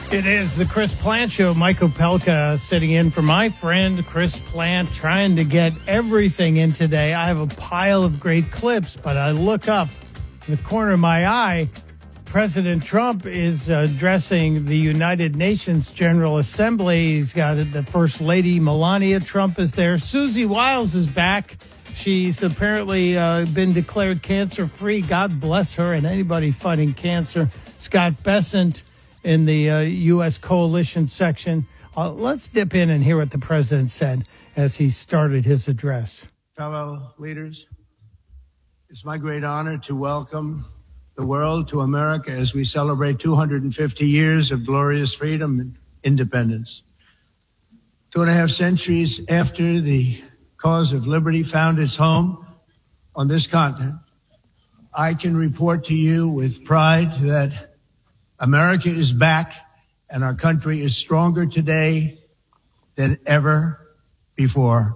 It is the Chris Plante Show. Michael Pelka sitting in for my friend Chris Plante, trying to get everything in today. I have a pile of great clips, but I look up in the corner of my eye. President Trump is addressing the United Nations General Assembly. He's got the First Lady, Melania Trump, is there. Susie Wiles is back. She's apparently been declared cancer-free. God bless her and anybody fighting cancer. Scott Bessent in the U.S. coalition section. Let's dip in and hear what the president said as he started his address. Fellow leaders, it's my great honor to welcome the world to America as we celebrate 250 years of glorious freedom and independence. 2.5 centuries after the cause of liberty found its home on this continent, I can report to you with pride that America is back, and our country is stronger today than ever before.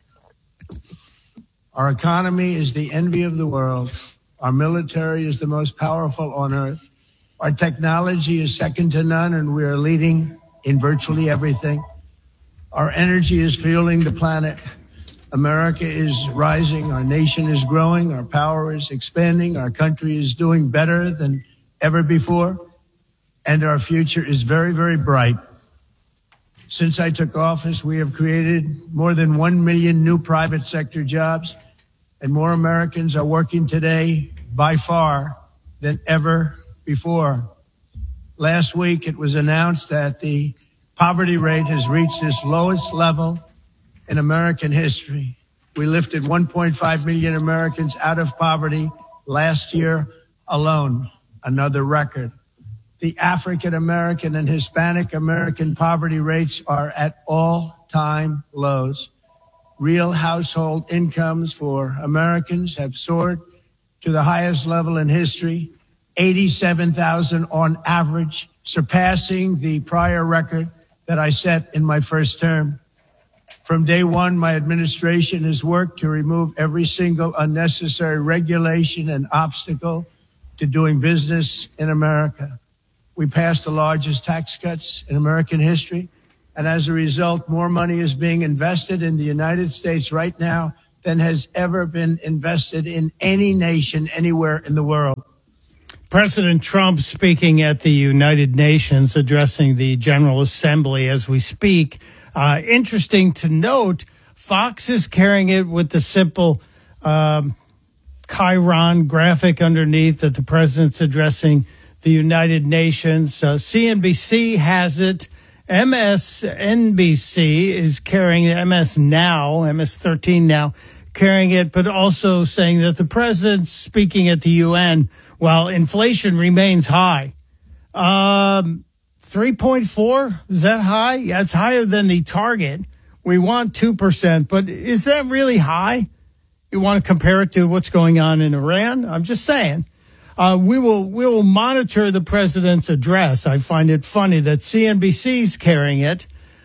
Our economy is the envy of the world. Our military is the most powerful on earth. Our technology is second to none, and we are leading in virtually everything. Our energy is fueling the planet. America is rising. Our nation is growing. Our power is expanding. Our country is doing better than ever before. And our future is very, very bright. Since I took office, we have created more than 1 million new private sector jobs, and more Americans are working today by far than ever before. Last week, it was announced that the poverty rate has reached its lowest level in American history. We lifted 1.5 million Americans out of poverty last year alone, another record. The African American and Hispanic American poverty rates are at all-time lows. Real household incomes for Americans have soared to the highest level in history, $87,000 on average, surpassing the prior record that I set in my first term. From day one, my administration has worked to remove every single unnecessary regulation and obstacle to doing business in America. We passed the largest tax cuts in American history, and as a result, more money is being invested in the United States right now than has ever been invested in any nation anywhere in the world. President Trump speaking at the United Nations, addressing the General Assembly as we speak. Interesting to note, Fox is carrying it with the simple Chiron graphic underneath that the president's addressing the United Nations. CNBC has it. MSNBC is carrying it. MS13 now, carrying it, but also saying that the president's speaking at the UN while inflation remains high. 3.4, is that high? Yeah, it's higher than the target. We want 2%, but is that really high? You want to compare it to what's going on in Iran? I'm just saying. We will monitor the president's address. I find it funny that CNBC's carrying it.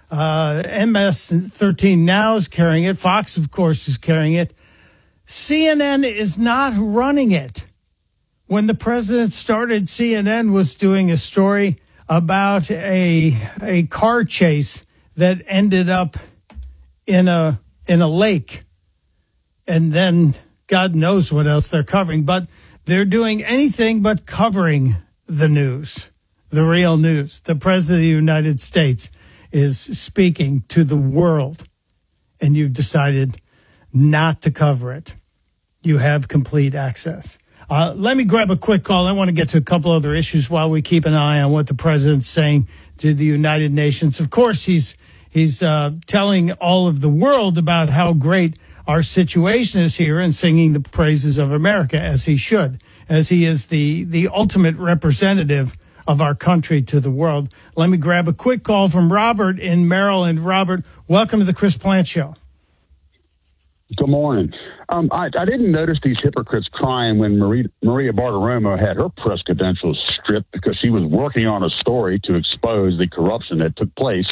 MS13 Now is carrying it. Fox, of course, is carrying it. CNN is not running it. When the president started, CNN was doing a story about a car chase that ended up in a lake. And then God knows what else they're covering. But they're doing anything but covering the news, the real news. The president of the United States is speaking to the world, and you've decided not to cover it. You have complete access. Let me grab a quick call. I want to get to a couple other issues while we keep an eye on what the president's saying to the United Nations. Of course, he's telling all of the world about how great our situation is here and singing the praises of America, as he should, as he is the ultimate representative of our country to the world. Let me grab a quick call from Robert in Maryland. Robert, welcome to the Chris Plante Show. Good morning. I didn't notice these hypocrites crying when Maria Bartiromo had her press credentials stripped because she was working on a story to expose the corruption that took place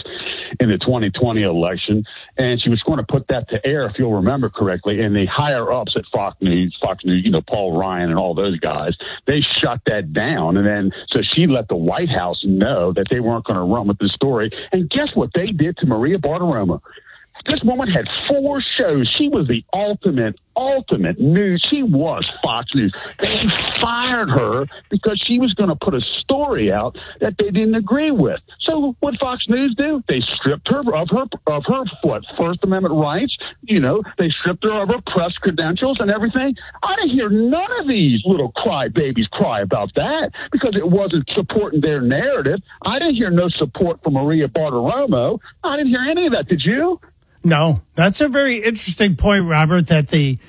in the 2020 election. And she was going to put that to air, if you'll remember correctly. And the higher ups at Fox News, Paul Ryan and all those guys, they shut that down. And then so she let the White House know that they weren't going to run with the story. And guess what they did to Maria Bartiromo? This woman had 4 shows. She was the ultimate news. She was Fox News. They fired her because she was going to put a story out that they didn't agree with. So what Fox News do? They stripped her of her First Amendment rights. They stripped her of her press credentials and everything. I didn't hear none of these little crybabies cry about that because it wasn't supporting their narrative. I didn't hear no support for Maria Bartiromo. I didn't hear any of that. Did you? No, that's a very interesting point, Robert, that the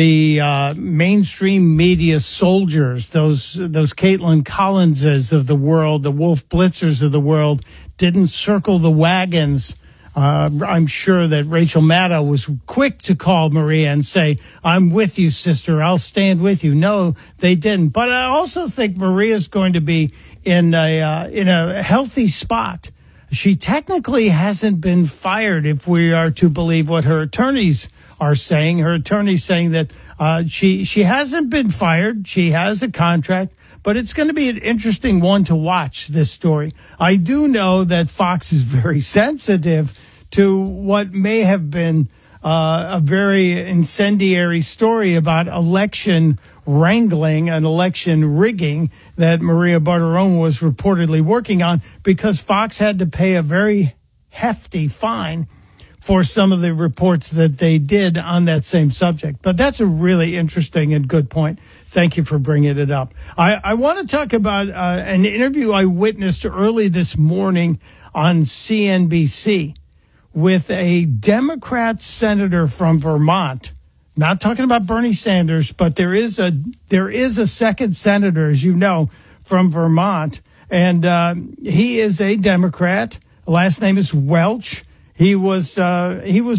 mainstream media soldiers, those Caitlin Collinses of the world, the Wolf Blitzers of the world, didn't circle the wagons. I'm sure that Rachel Maddow was quick to call Maria and say, "I'm with you, sister. I'll stand with you." No, they didn't. But I also think Maria's going to be in a healthy spot. She technically hasn't been fired, if we are to believe what her attorneys are saying. Her attorneys saying that she hasn't been fired. She has a contract, but it's going to be an interesting one to watch, this story. I do know that Fox is very sensitive to what may have been a very incendiary story about election wrangling and election rigging that Maria Bartiromo was reportedly working on, because Fox had to pay a very hefty fine for some of the reports that they did on that same subject. But that's a really interesting and good point. Thank you for bringing it up. I want to talk about an interview I witnessed early this morning on CNBC with a Democrat senator from Vermont. Not talking about Bernie Sanders, but there is a second senator, as you know, from Vermont, and he is a Democrat. Last name is Welch. He was on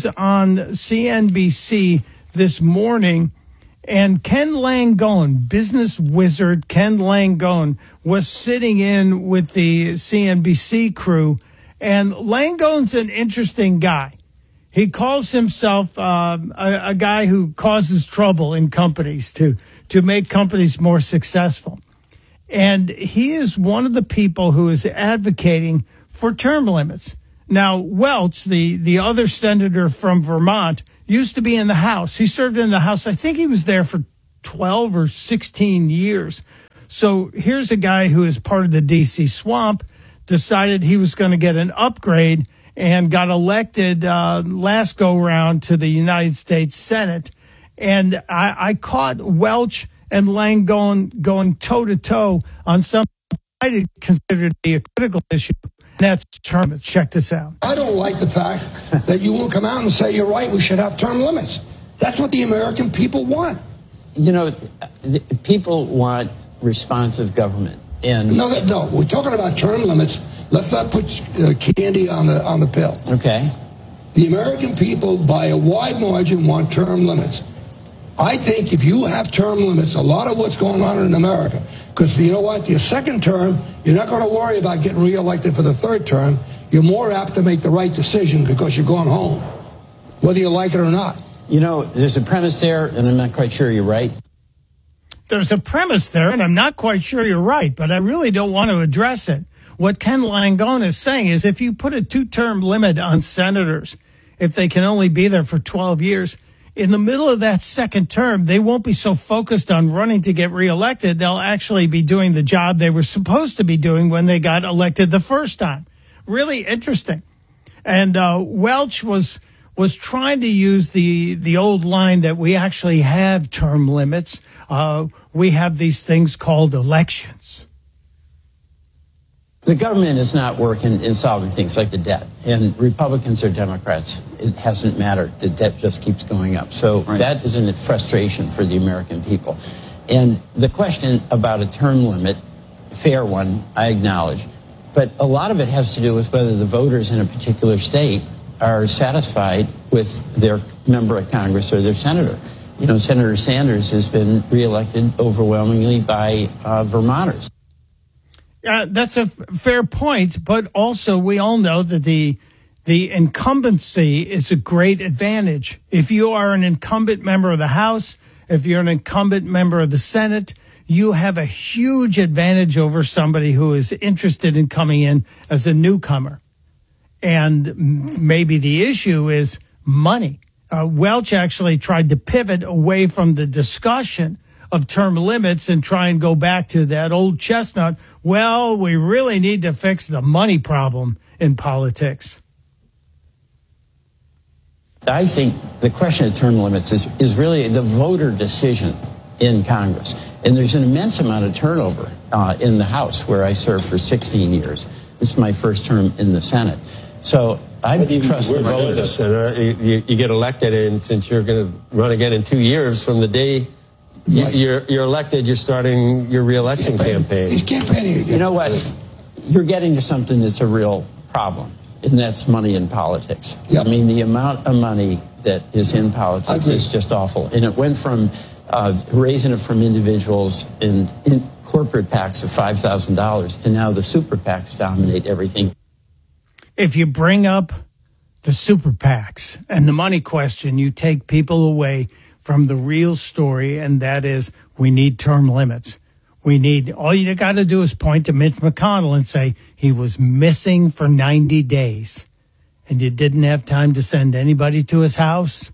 CNBC this morning, and Ken Langone, business wizard Ken Langone, was sitting in with the CNBC crew, and Langone's an interesting guy. He calls himself a guy who causes trouble in companies to make companies more successful. And he is one of the people who is advocating for term limits. Now, Welch, the other senator from Vermont, used to be in the House. He served in the House. I think he was there for 12 or 16 years. So here's a guy who is part of the D.C. swamp, decided he was going to get an upgrade, and got elected last go-round to the United States Senate. And I caught Welch and Langone going toe-to-toe on something I consider to be a critical issue, and that's term limits. Check this out. I don't like the fact that you won't come out and say, you're right, we should have term limits. That's what the American people want. People want responsive government. And No, we're talking about term limits. Let's not put candy on the pill. Okay. The American people, by a wide margin, want term limits. I think if you have term limits, a lot of what's going on in America, because you know what? Your second term, you're not going to worry about getting reelected for the third term. You're more apt to make the right decision because you're going home, whether you like it or not. There's a premise there, and I'm not quite sure you're right. There's a premise there, and I'm not quite sure you're right, but I really don't want to address it. What Ken Langone is saying is if you put a 2-term limit on senators, if they can only be there for 12 years, in the middle of that second term, they won't be so focused on running to get reelected. They'll actually be doing the job they were supposed to be doing when they got elected the first time. Really interesting. And Welch was trying to use the old line that we actually have term limits. We have these things called elections. The government is not working in solving things like the debt, and Republicans or Democrats, it hasn't mattered. The debt just keeps going up. So That is a frustration for the American people. And the question about a term limit, fair one, I acknowledge, but a lot of it has to do with whether the voters in a particular state are satisfied with their member of Congress or their senator. Senator Sanders has been reelected overwhelmingly by Vermonters. That's a fair point, but also we all know that the the incumbency is a great advantage. If you are an incumbent member of the House, if you're an incumbent member of the Senate, you have a huge advantage over somebody who is interested in coming in as a newcomer. And maybe the issue is money. Welch actually tried to pivot away from the discussion of term limits and try and go back to that old chestnut. Well, we really need to fix the money problem in politics. I think the question of term limits is really the voter decision in Congress. And there's an immense amount of turnover in the House, where I served for 16 years. This is my first term in the Senate. So I trust the voters. You get elected, and since you're going to run again in 2 years from the day you're elected, you're starting your re-election campaign. He's campaigning again. You know what? You're getting to something that's a real problem, and that's money in politics. Yep. I mean, the amount of money that is in politics is just awful. And it went from raising it from individuals in corporate PACs of $5,000 to now the super PACs dominate everything. If you bring up the super PACs and the money question, you take people away from the real story, and that is we need term limits. All you got to do is point to Mitch McConnell and say he was missing for 90 days and you didn't have time to send anybody to his house.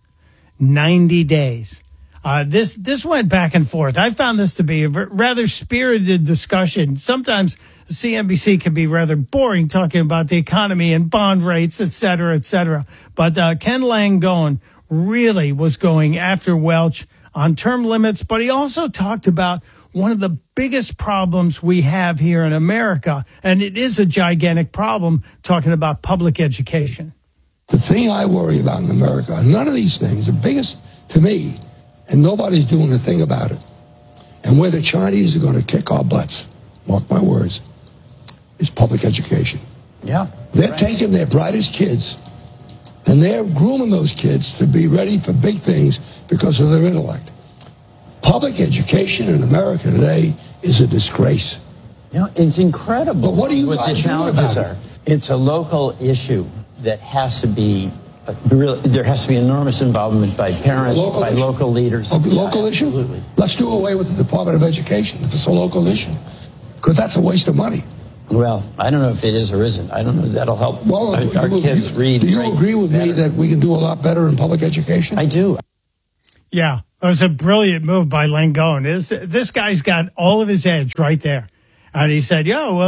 90 days. This went back and forth. I found this to be a rather spirited discussion. Sometimes CNBC can be rather boring talking about the economy and bond rates, et cetera, et cetera. But Ken Langone really was going after Welch on term limits, but he also talked about one of the biggest problems we have here in America, and it is a gigantic problem, talking about public education. The thing I worry about in America, none of these things, the biggest to me, and nobody's doing a thing about it, and where the Chinese are going to kick our butts, mark my words, is public education. Yeah. They're taking their brightest kids, and they're grooming those kids to be ready for big things because of their intellect. Public education in America today is a disgrace. You know, it's incredible. But what do you what guys the challenges are. It's a local issue that has to be there has to be enormous involvement by parents, local leaders. Okay, local issue? Absolutely. Let's do away with the Department of Education if it's a local issue, because that's a waste of money. Well, I don't know if it is or isn't. I don't know. That'll help our kids read. Do you agree with me that we can do a lot better in public education? I do. Yeah, it was a brilliant move by Langone. This guy's got all of his edge right there. And he said,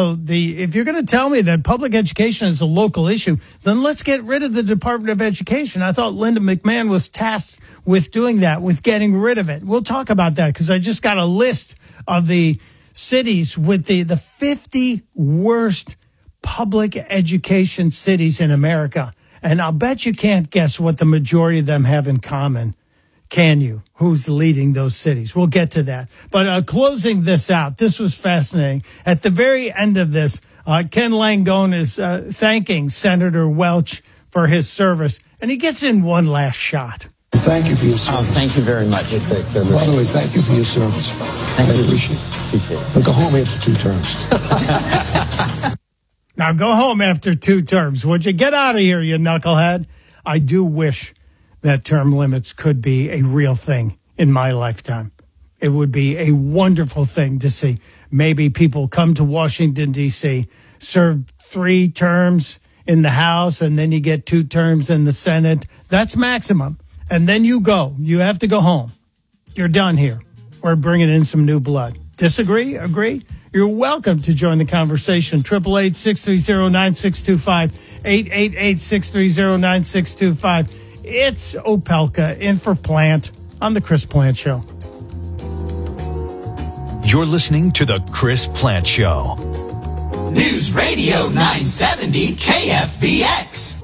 if you're going to tell me that public education is a local issue, then let's get rid of the Department of Education. I thought Linda McMahon was tasked with doing that, with getting rid of it. We'll talk about that because I just got a list of the cities with the 50 worst public education cities in America. And I'll bet you can't guess what the majority of them have in common. Can you? Who's leading those cities? We'll get to that. But closing this out, this was fascinating. At the very end of this, Ken Langone is thanking Senator Welch for his service, and he gets in one last shot. Thank you for your service. Thank you very much. By the way, thank you for your service. I appreciate it. But go home after 2 terms. Now go home after 2 terms. Would you get out of here, you knucklehead? I do wish that term limits could be a real thing in my lifetime. It would be a wonderful thing to see. Maybe people come to Washington, D.C., serve 3 terms in the House, and then you get 2 terms in the Senate. That's maximum. And then you go. You have to go home. You're done here. We're bringing in some new blood. Disagree? Agree? You're welcome to join the conversation. 888-630-9625. 888-630-9625. It's Opelka in for Plant on The Chris Plant Show. You're listening to The Chris Plant Show. News Radio 970 KFBX.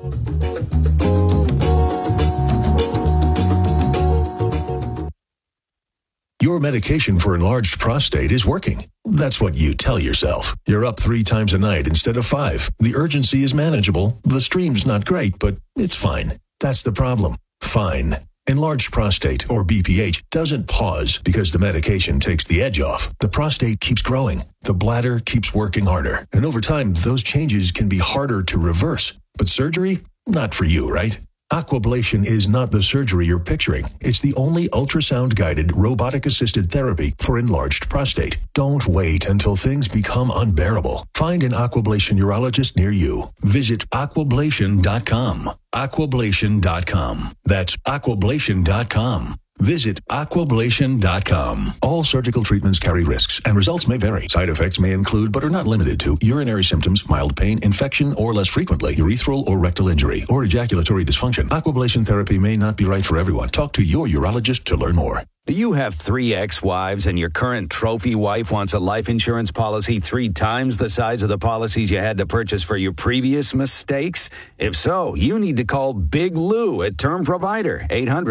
Your medication for enlarged prostate is working. That's what you tell yourself. You're up 3 times a night instead of 5. The urgency is manageable. The stream's not great, but it's fine. That's the problem. Fine. Enlarged prostate, or BPH, doesn't pause because the medication takes the edge off. The prostate keeps growing. The bladder keeps working harder. And over time, those changes can be harder to reverse. But surgery? Not for you, right? Aquablation is not the surgery you're picturing. It's the only ultrasound-guided, robotic-assisted therapy for enlarged prostate. Don't wait until things become unbearable. Find an Aquablation urologist near you. Visit aquablation.com. Aquablation.com. That's aquablation.com. Visit aquablation.com. All surgical treatments carry risks, and results may vary. Side effects may include, but are not limited to, urinary symptoms, mild pain, infection, or less frequently, urethral or rectal injury, or ejaculatory dysfunction. Aquablation therapy may not be right for everyone. Talk to your urologist to learn more. Do you have 3 ex-wives and your current trophy wife wants a life insurance policy 3 times the size of the policies you had to purchase for your previous mistakes? If so, you need to call Big Lou at Term Provider,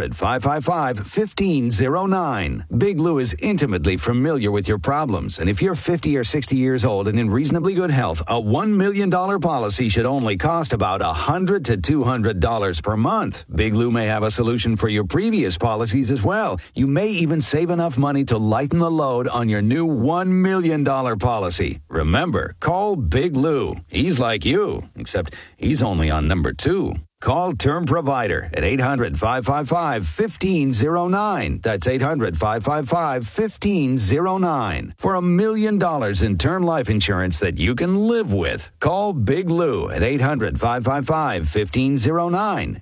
800-555-1509. Big Lou is intimately familiar with your problems, and if you're 50 or 60 years old and in reasonably good health, a $1 million policy should only cost about $100 to $200 per month. Big Lou may have a solution for your previous policies as well. You may even save enough money to lighten the load on your new $1 million policy. Remember, call Big Lou. He's like you, except he's only on number 2. Call Term Provider at 800-555-1509. That's 800-555-1509. For $1 million in term life insurance that you can live with. Call Big Lou at 800-555-1509.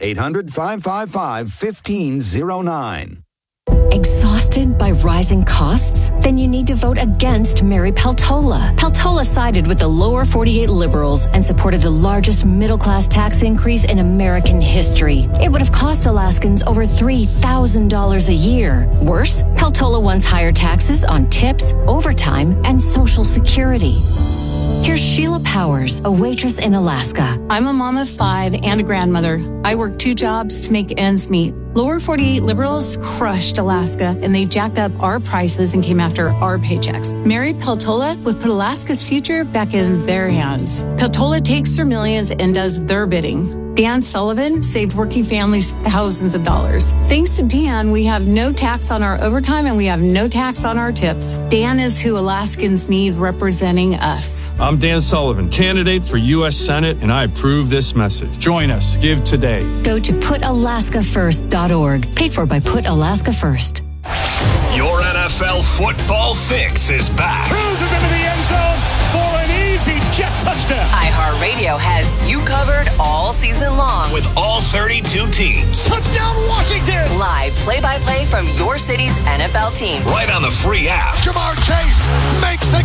800-555-1509. Exhausted by rising costs? Then you need to vote against Mary Peltola. Peltola sided with the lower 48 liberals and supported the largest middle-class tax increase in American history. It would have cost Alaskans over $3,000 a year. Worse, Peltola wants higher taxes on tips, overtime, and Social Security. Here's Sheila Powers, a waitress in Alaska. I'm a mom of 5 and a grandmother. I work 2 jobs to make ends meet. Lower 48 liberals crushed Alaska, and they jacked up our prices and came after our paychecks. Mary Peltola would put Alaska's future back in their hands. Peltola takes their millions and does their bidding. Dan Sullivan saved working families thousands of dollars. Thanks to Dan, we have no tax on our overtime and we have no tax on our tips. Dan is who Alaskans need representing us. I'm Dan Sullivan, candidate for U.S. Senate, and I approve this message. Join us. Give today. Go to PutAlaskaFirst.org. Paid for by Put Alaska First. Your NFL football fix is back. Cruises into the end zone for an easy jet touchdown. iHeartRadio has you covered all season long. With all 32 teams. Touchdown Washington. Live play-by-play from your city's NFL team. Right on the free app. Jamar Chase makes the